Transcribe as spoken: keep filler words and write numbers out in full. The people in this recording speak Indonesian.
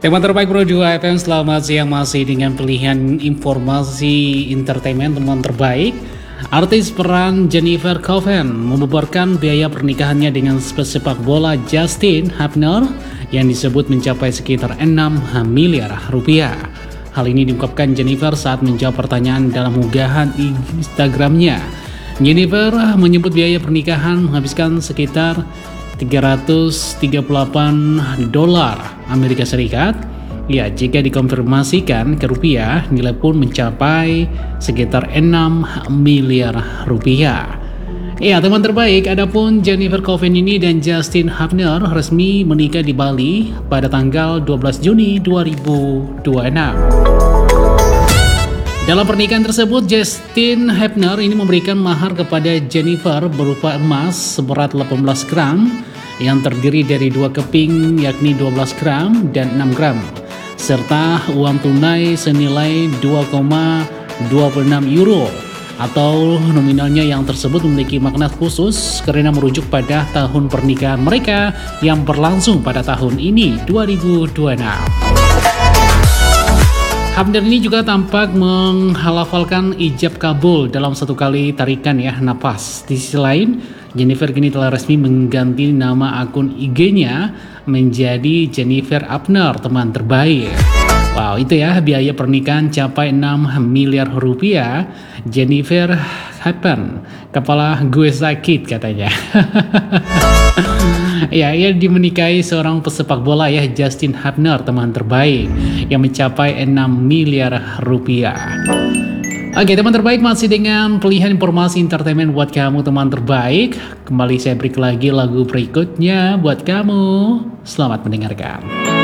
Tema terbaik Pro dua F M, selamat siang, masih dengan pilihan informasi entertainment teman terbaik. Artis peran Jennifer Coven membeberkan biaya pernikahannya dengan pesepak bola Justin Hubner yang disebut mencapai sekitar enam miliar rupiah. Hal ini diungkapkan Jennifer saat menjawab pertanyaan dalam unggahan Instagramnya. Jennifer menyebut biaya pernikahan menghabiskan sekitar tiga ratus tiga puluh delapan dolar Amerika Serikat. Ya, jika dikonfirmasikan ke rupiah, nilai pun mencapai sekitar enam miliar rupiah. Ya, teman terbaik, adapun Jennifer Coven ini dan Justin Hubner resmi menikah di Bali pada tanggal dua belas Juni dua ribu dua puluh enam. Dalam pernikahan tersebut, Justin Hubner ini memberikan mahar kepada Jennifer berupa emas seberat delapan belas gram yang terdiri dari dua keping yakni dua belas gram dan enam gram, serta uang tunai senilai dua koma dua enam euro atau nominalnya yang tersebut memiliki makna khusus karena merujuk pada tahun pernikahan mereka yang berlangsung pada tahun ini dua ribu dua puluh enam. Hubner ini juga tampak menghalafalkan ijab kabul dalam satu kali tarikan ya nafas. Di sisi lain, Jennifer kini telah resmi mengganti nama akun I G-nya menjadi Jennifer Hubner, teman terbaik. Wow, itu ya, biaya pernikahan capai enam miliar rupiah. Jennifer Hubner, kepala gue sakit katanya. Ya, ia dimenikahi seorang pesepak bola ya, Justin Hubner, teman terbaik, yang mencapai enam miliar rupiah. Oke, teman terbaik, masih dengan pilihan informasi entertainment buat kamu, teman terbaik. Kembali saya break lagi lagu berikutnya buat kamu. Selamat mendengarkan.